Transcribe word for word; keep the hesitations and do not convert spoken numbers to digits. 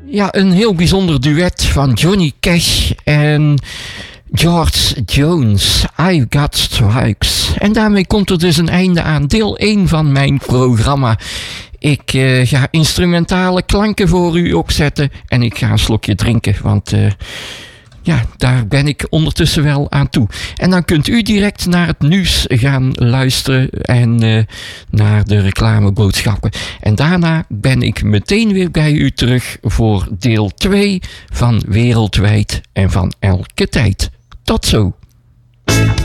Ja, een heel bijzonder duet van Johnny Cash en George Jones. I've Got Stripes. En daarmee komt er dus een einde aan deel één van mijn programma. Ik uh, ga instrumentale klanken voor u opzetten en ik ga een slokje drinken, want uh, ja, daar ben ik ondertussen wel aan toe. En dan kunt u direct naar het nieuws gaan luisteren en uh, naar de reclameboodschappen. En daarna ben ik meteen weer bij u terug voor deel twee van Wereldwijd en van Elke Tijd. Tot zo!